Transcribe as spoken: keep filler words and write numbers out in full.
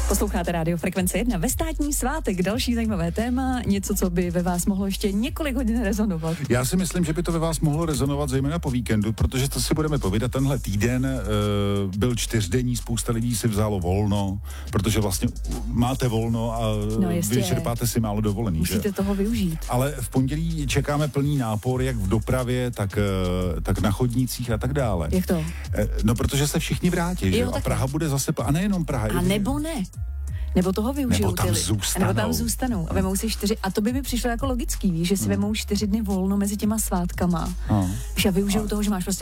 Posloucháte Rádio Frekvence jedna ve státní svátek. Další zajímavé téma, něco, co by ve vás mohlo ještě několik hodin rezonovat. Já si myslím, že by to ve vás mohlo rezonovat zejména po víkendu, protože to si budeme povídat. Tenhle týden uh, byl čtyřdenní, spousta lidí si vzalo volno, protože vlastně máte volno a no vyčerpáte si málo dovolený. Musíte že? toho využít. Ale v pondělí čekáme plný nápor, jak v dopravě, tak, uh, tak na chodnících a tak dále. Jak to? Uh, no, protože se všichni vrátí, že? Jo, A Praha bude zase, a nejenom Praha. A nebo ne. Nebo toho využijou. Nebo tam ty, zůstanou. Nebo tam zůstanou. A vemou si čtyři. A to by mi přišlo jako logický, víš, že si no. vemou čtyři dny volno mezi těma svátkama. No. Že využijou a toho, že máš prostě